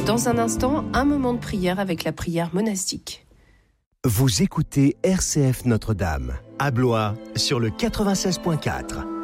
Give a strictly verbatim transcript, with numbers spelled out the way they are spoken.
Dans un instant, un moment de prière avec la prière monastique. Vous écoutez R C F Notre-Dame, à Blois, sur le quatre-vingt-seize point quatre.